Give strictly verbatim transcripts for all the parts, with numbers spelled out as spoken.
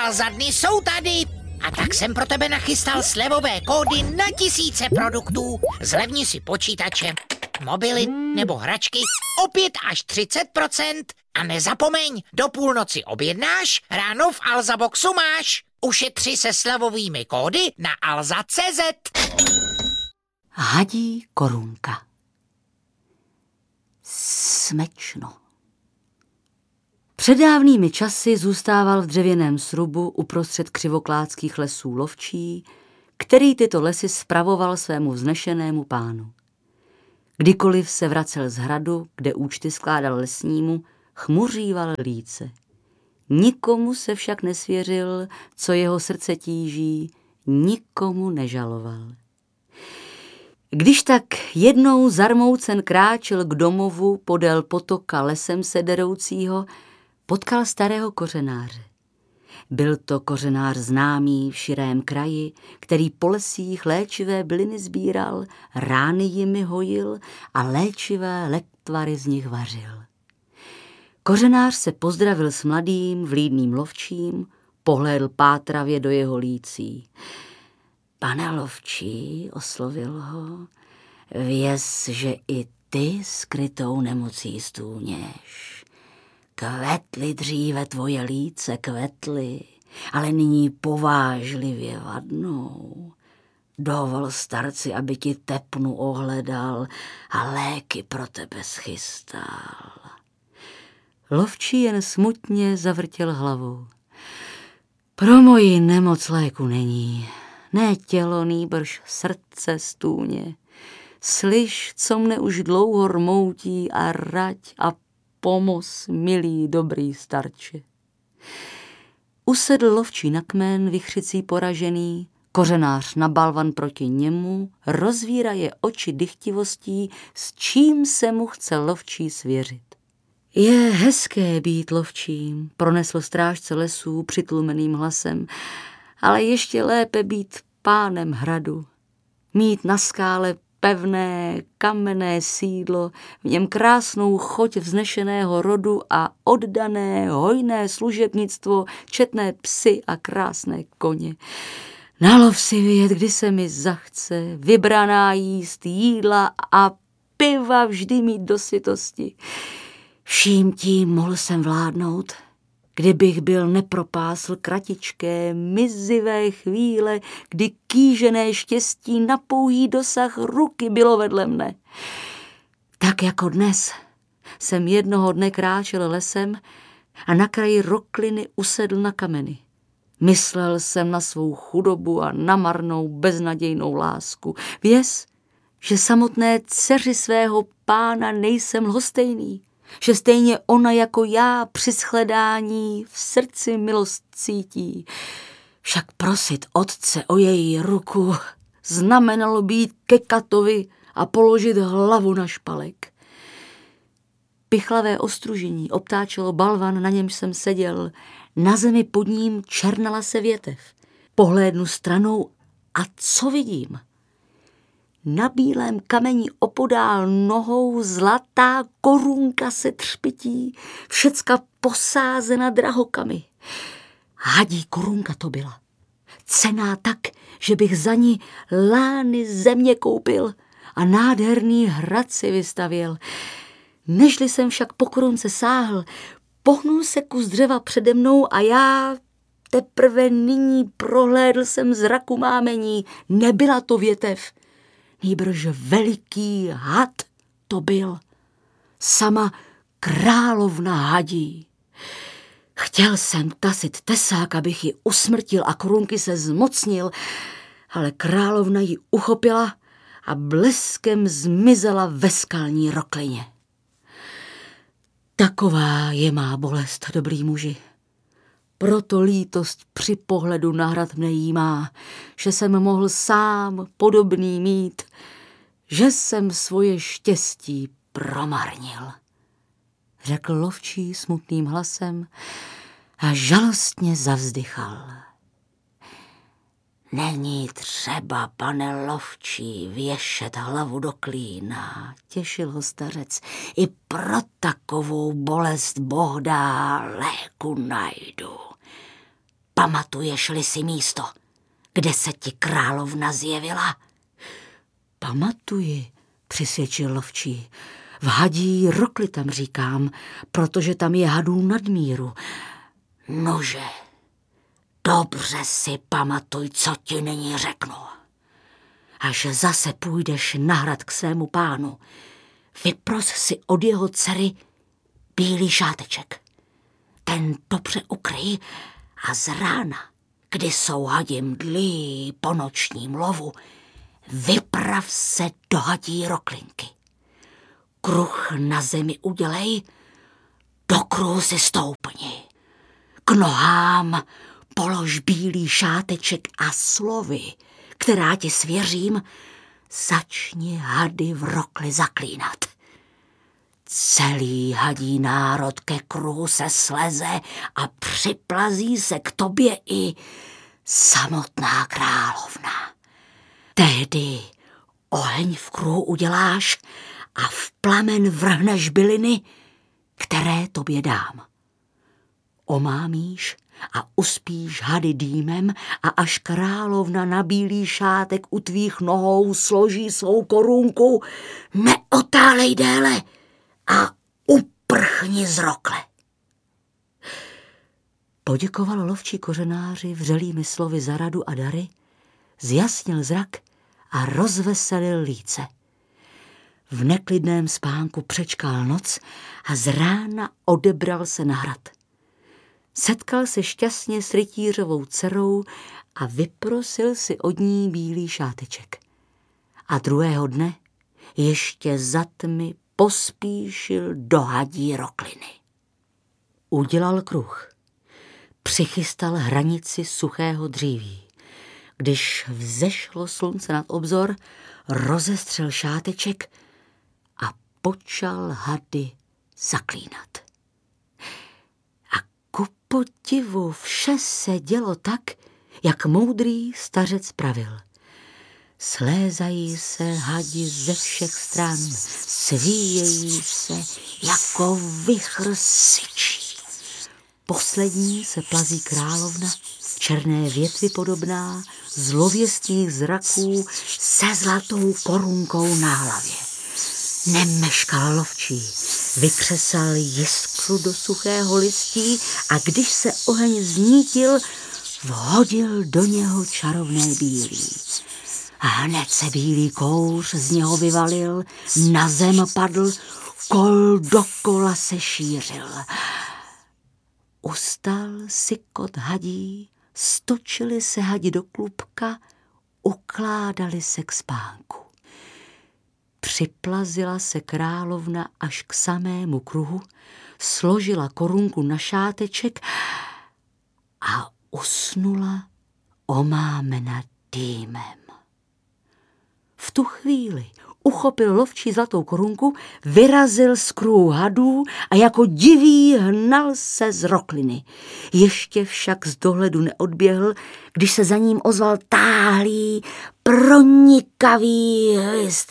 za dny jsou tady. A tak jsem pro tebe nachystal slevové kódy na tisíce produktů. Zlevni si počítače, mobily nebo hračky o pět až třicet procent. A nezapomeň, do půlnoci objednáš, ráno v Alza Boxu máš. Ušetři se slevovými kódy na alza tečka cé zet. Hadí korunka. Smečno. Před dávnými časy zůstával v dřevěném srubu uprostřed křivoklátských lesů lovčí, který tyto lesy spravoval svému vznešenému pánu. Kdykoliv se vracel z hradu, kde účty skládal lesnímu, chmuříval líce. Nikomu se však nesvěřil, co jeho srdce tíží, nikomu nežaloval. Když tak jednou zarmoucen kráčel k domovu podél potoka lesem se deroucího, potkal starého kořenáře. Byl to kořenář známý v širém kraji, který po lesích léčivé byliny sbíral, rány jimi hojil a léčivé lektvary z nich vařil. Kořenář se pozdravil s mladým, vlídným lovčím, pohlédl pátravě do jeho lící. Pane lovčí, oslovil ho, věz, že i ty skrytou nemocí stůněš. Kvetly dříve tvoje líce, kvetly, ale nyní povážlivě vadnou. Dovol starci, aby ti tepnu ohledal a léky pro tebe schystal. Lovčí jen smutně zavrtěl hlavou. Pro moji nemoc léku není, ne tělo, nýbrž srdce stůně. Slyš, co mne už dlouho rmoutí a rať a pomoz, milý dobrý starče. Usedl lovčí na kmen, vichřicí poražený, kořenář na balvan proti němu, rozvíraje oči dychtivostí, s čím se mu chce lovčí svěřit. Je hezké být lovčím, pronesl strážce lesů přitlumeným hlasem, ale ještě lépe být pánem hradu. Mít na skále pevné, kamenné sídlo, v něm krásnou choť vznešeného rodu a oddané, hojné služebnictvo, četné psy a krásné koně. Na lov si vyjet, kdy se mi zachce, vybraná jíst jídla a piva vždy mít do sytosti. Vším tím mohl jsem vládnout, kdybych byl nepropásl kratičké, mizivé chvíle, kdy kýžené štěstí na pouhý dosah ruky bylo vedle mne. Tak jako dnes jsem jednoho dne kráčel lesem a na kraji rokliny usedl na kameny. Myslel jsem na svou chudobu a na marnou, beznadějnou lásku. Věz, že samotné dceři svého pána nejsem lhostejný, že stejně ona jako já při shledání v srdci milost cítí. Však prosit otce o její ruku znamenalo být ke katovi a položit hlavu na špalek. Pichlavé ostružení obtáčelo balvan, na němž jsem seděl. Na zemi pod ním černala se větev. Pohlédnu stranou a co vidím? Na bílém kameni opodál nohou zlatá korunka se třpití, všecka posázena drahokamy. Hadí korunka to byla. Cenná tak, že bych za ní lány země koupil a nádherný hrad si vystavěl. Nežli jsem však po korunce sáhl, pohnul se kus dřeva přede mnou a já teprve nyní prohlédl jsem zraku mámení. Nebyla to větev, nýbrž veliký had to byl. Sama královna hadí. Chtěl jsem tasit tesák, abych ji usmrtil a korunky se zmocnil, ale královna ji uchopila a bleskem zmizela ve skalní roklině. Taková je má bolest, dobrý muži. Proto lítost při pohledu na hrad mne jímá, že jsem mohl sám podobný mít, že jsem svoje štěstí promarnil. Řekl lovčí smutným hlasem a žalostně zavzdychal. Není třeba, pane lovčí, věšet hlavu do klína, těšil ho stařec. I pro takovou bolest Boh dá, léku najdu. Pamatuješ-li si místo, kde se ti královna zjevila? Pamatuji, přisvědčil lovčí. V hadí rokli tam říkám, protože tam je hadů nadmíru. Nože, dobře si pamatuj, co ti nyní řeknu. Až zase půjdeš na hrad k svému pánu, vypros si od jeho dcery bílý šáteček. Ten dobře ukryj a z rána, kdy jsou hadi mdlí po nočním lovu, vyprav se do hadí roklinky. Kruh na zemi udělej, do kruhu si stoupni. K nohám polož bílý šáteček a slovy, která ti svěřím, začni hady v rokli zaklínat. Celý hadí národ ke kruhu se sleze a připlazí se k tobě i samotná královna. Tehdy oheň v kruhu uděláš a v plamen vrhneš byliny, které tobě dám. Omámíš a uspíš hady dýmem a až královna na bílý šátek u tvých nohou složí svou korunku, neotálej déle a uprchni z rokle. Poděkoval lovčí kořenáři vřelými slovy za radu a dary, zjasnil zrak a rozveselil líce. V neklidném spánku přečkal noc a z rána odebral se na hrad. Setkal se šťastně s rytířovou dcerou a vyprosil si od ní bílý šáteček. A druhého dne ještě za tmy pospíšil do hadí rokliny. Udělal kruh. Přichystal hranici suchého dříví. Když vzešlo slunce nad obzor, rozestřel šáteček a počal hady zaklínat. A ku podivu vše se dělo tak, jak moudrý stařec pravil. Slézají se hadi ze všech stran, svíjejí se jako vichr syčí. Poslední se plazí královna, černé větvi podobná, zlověstných zraků se zlatou korunkou na hlavě. Nemeškal lovčí, vykřesal jiskru do suchého listí a když se oheň znítil, vhodil do něho čarovné bílí. A hned se bílý kouř z něho vyvalil, na zem padl, kol dokola se šířil. Ustal sykot hadí, stočili se hadi do klubka, ukládali se k spánku. Připlazila se královna až k samému kruhu, složila korunku na šáteček a usnula omámena dýmem. V tu chvíli uchopil lovčí zlatou korunku, vyrazil z kruhu hadů a jako divý hnal se z rokliny. Ještě však z dohledu neodběhl, když se za ním ozval táhlý, pronikavý hlist.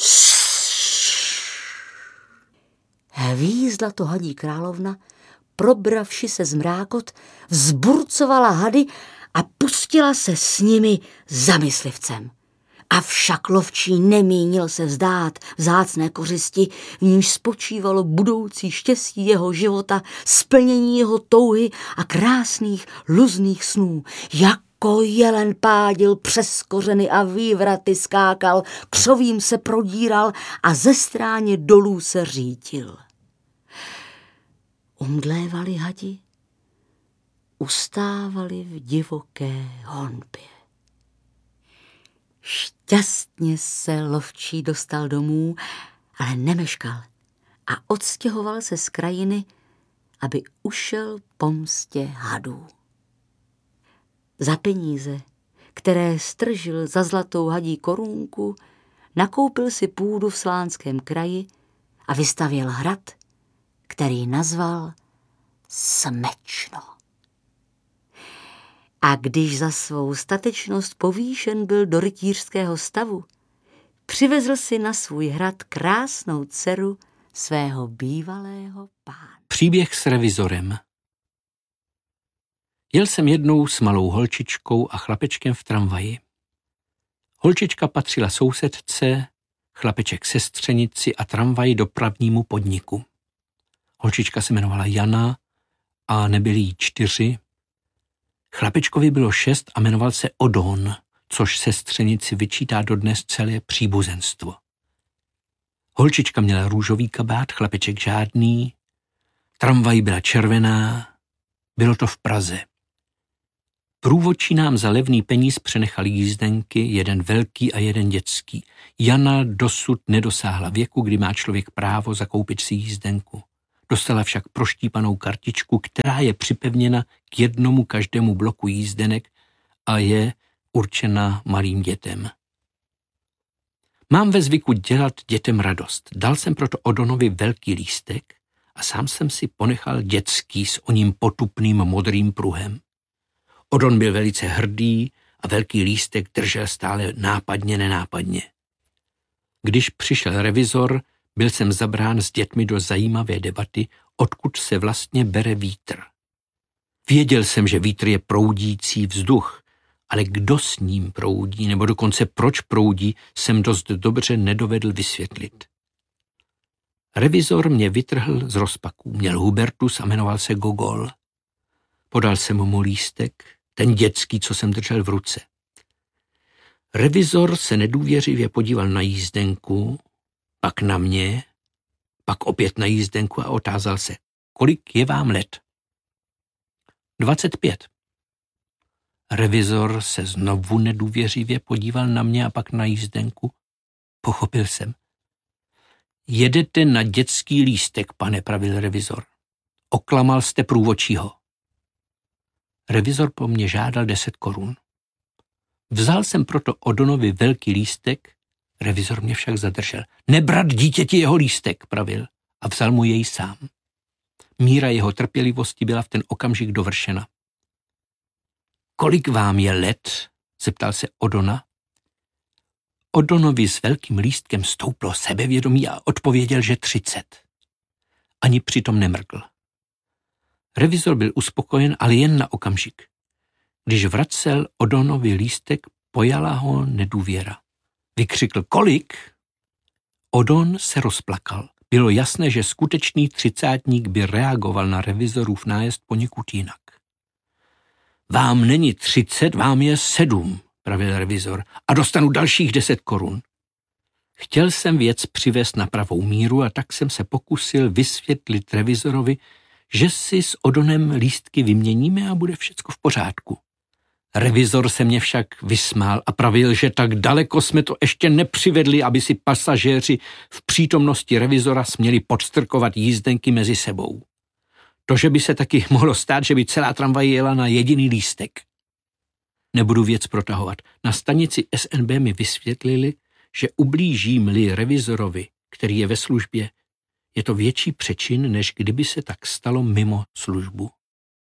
Hvízdla to hadí královna, probravši se zmrákot, vzburcovala hady a pustila se s nimi za myslivcem. Avšak lovčí nemínil se vzdát vzácné kořisti, v níž spočívalo budoucí štěstí jeho života, splnění jeho touhy a krásných luzných snů. Jako jelen pádil přes kořeny a vývraty skákal, křovím se prodíral a ze stráně dolů se řítil. Umdlévali hadi, ustávali v divoké honbě. Šťastně se lovčí dostal domů, ale nemeškal a odstěhoval se z krajiny, aby ušel pomstě hadů. Za peníze, které stržil za zlatou hadí korunku, nakoupil si půdu v Slánském kraji a vystavěl hrad, který nazval Smečno. A když za svou statečnost povýšen byl do rytířského stavu, přivezl si na svůj hrad krásnou dceru svého bývalého pána. Příběh s revizorem. Jel jsem jednou s malou holčičkou a chlapečkem v tramvaji. Holčička patřila sousedce, chlapeček sestřenici a tramvaj dopravnímu podniku. Holčička se jmenovala Jana a nebyli jí čtyři. Chlapečkovi bylo šest a jmenoval se Odon, což sestřenici vyčítá dodnes celé příbuzenstvo. Holčička měla růžový kabát, chlapeček žádný. Tramvaj byla červená. Bylo to v Praze. Průvodčí nám za levný peníz přenechali jízdenky, jeden velký a jeden dětský. Jana dosud nedosáhla věku, kdy má člověk právo zakoupit si jízdenku. Dostala však proštípanou kartičku, která je připevněna k jednomu každému bloku jízdenek a je určena malým dětem. Mám ve zvyku dělat dětem radost. Dal jsem proto Odonovi velký lístek a sám jsem si ponechal dětský s oním potupným modrým pruhem. Odon byl velice hrdý a velký lístek držel stále nápadně nenápadně. Když přišel revizor, byl jsem zabrán s dětmi do zajímavé debaty, odkud se vlastně bere vítr. Věděl jsem, že vítr je proudící vzduch, ale kdo s ním proudí, nebo dokonce proč proudí, jsem dost dobře nedovedl vysvětlit. Revizor mě vytrhl z rozpaků, měl Hubertus a jmenoval se Gogol. Podal jsem mu lístek, ten dětský, co jsem držel v ruce. Revizor se nedůvěřivě podíval na jízdenku, pak na mě, pak opět na jízdenku a otázal se, kolik je vám let? dvacet pět. Revizor se znovu nedůvěřivě podíval na mě a pak na jízdenku. Pochopil jsem. Jedete na dětský lístek, pane, pravil revizor. Oklamal jste průvodčího. Revizor po mně žádal deset korun. Vzal jsem proto Odonovi velký lístek, revizor mě však zadržel. Nebrat dítěti jeho lístek, pravil, a vzal mu jej sám. Míra jeho trpělivosti byla v ten okamžik dovršena. Kolik vám je let? Zeptal se Odona. Odonovi s velkým lístkem stouplo sebevědomí a odpověděl, že třicet. Ani přitom nemrkl. Revizor byl uspokojen, ale jen na okamžik. Když vracel Odonovi lístek, pojala ho nedůvěra. Vykřikl, kolik? Odon se rozplakal. Bylo jasné, že skutečný třicátník by reagoval na revizorův nájezd poněkud jinak. Vám není třicet, vám je sedm, pravil revizor, a dostanu dalších deset korun. Chtěl jsem věc přivést na pravou míru a tak jsem se pokusil vysvětlit revizorovi, že si s Odonem lístky vyměníme a bude všecko v pořádku. Revizor se mě však vysmál a pravil, že tak daleko jsme to ještě nepřivedli, aby si pasažéři v přítomnosti revizora směli podstrkovat jízdenky mezi sebou. To, že by se taky mohlo stát, že by celá tramvaj jela na jediný lístek. Nebudu věc protahovat. Na stanici S N B mi vysvětlili, že ublížím-li revizorovi, který je ve službě, je to větší přečin, než kdyby se tak stalo mimo službu.